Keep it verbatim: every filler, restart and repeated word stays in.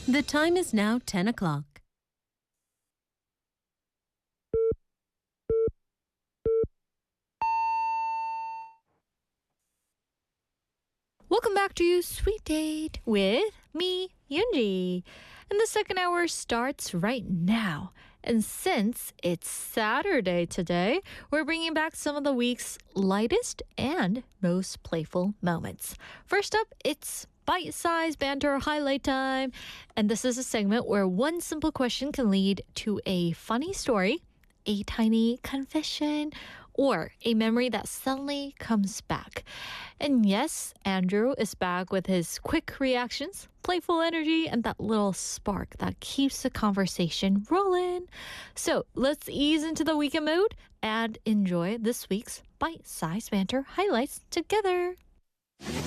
The time is now ten o'clock. Welcome back to Sweet Date with me, Yunji. And the second hour starts right now. And since it's Saturday today, we're bringing back some of the week's lightest and most playful moments. First up, it's bite-sized banter highlight time. And this is a segment where one simple question can lead to a funny story, a tiny confession, or a memory that suddenly comes back. And yes, Andrew is back with his quick reactions, playful energy, and that little spark that keeps the conversation rolling. So let's ease into the weekend mode and enjoy this week's bite-sized banter highlights together.